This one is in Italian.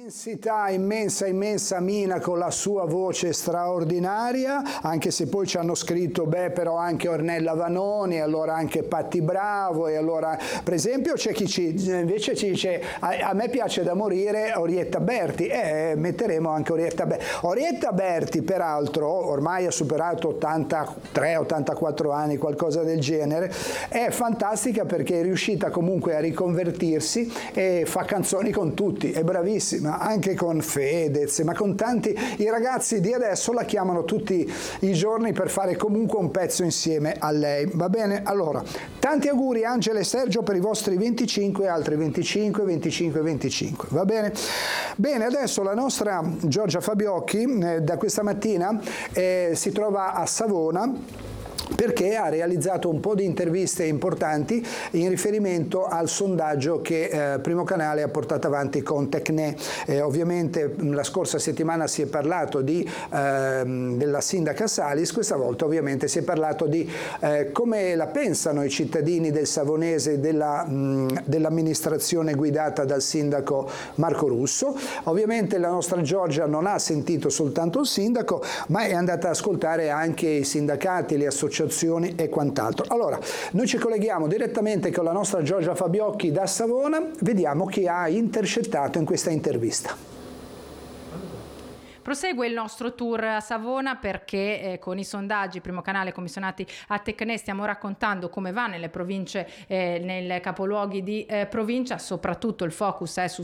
Immensa Mina con la sua voce straordinaria, anche se poi ci hanno scritto però anche Ornella Vanoni, allora anche Patti Bravo, e allora per esempio c'è chi invece ci dice a me piace da morire Orietta Berti, metteremo anche Orietta Berti, peraltro ormai ha superato 83-84 anni, qualcosa del genere, è fantastica perché è riuscita comunque a riconvertirsi e fa canzoni con tutti, è bravissima, anche con Fedez, ma con tanti. I ragazzi di adesso la chiamano tutti i giorni per fare comunque un pezzo insieme a lei, va bene? Allora, tanti auguri Angela e Sergio per i vostri 25 e altri 25, va bene? Bene, adesso la nostra Giorgia Fabiocchi da questa mattina si trova a Savona, perché ha realizzato un po' di interviste importanti in riferimento al sondaggio che Primo Canale ha portato avanti con Tecne. Ovviamente la scorsa settimana si è parlato della sindaca Salis, questa volta ovviamente si è parlato di come la pensano i cittadini del Savonese dell'amministrazione guidata dal sindaco Marco Russo. Ovviamente la nostra Giorgia non ha sentito soltanto il sindaco, ma è andata ad ascoltare anche i sindacati, le associazioni e quant'altro. Allora, noi ci colleghiamo direttamente con la nostra Giorgia Fabiocchi da Savona, vediamo chi ha intercettato in questa intervista. Prosegue il nostro tour a Savona perché con i sondaggi Primo Canale commissionati a Tecne stiamo raccontando come va nelle province, nei capoluoghi di provincia, soprattutto il focus è su